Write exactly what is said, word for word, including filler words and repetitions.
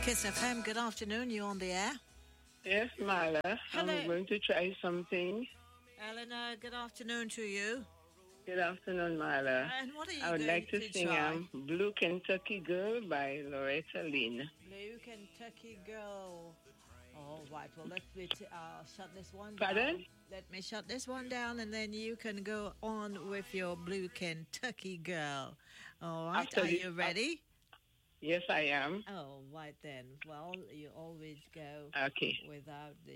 Kiss F M, good afternoon. You on the air? Yes, Marla. Hello. I'm going to try something. Eleanor, good afternoon to you. Good afternoon, Marla. And what are you I would going like to, to sing try? um, Blue Kentucky Girl by Loretta Lynn. Blue Kentucky Girl. All right, well, let me t- uh, shut this one Pardon? down. Let me shut this one down, and then you can go on with your Blue Kentucky Girl. All right, After are this- you ready? Yes, I am. Oh, right then. Well, you always go Okay. without the